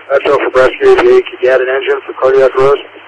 Metro for breast VP, can you add an engine for cardiac arrest?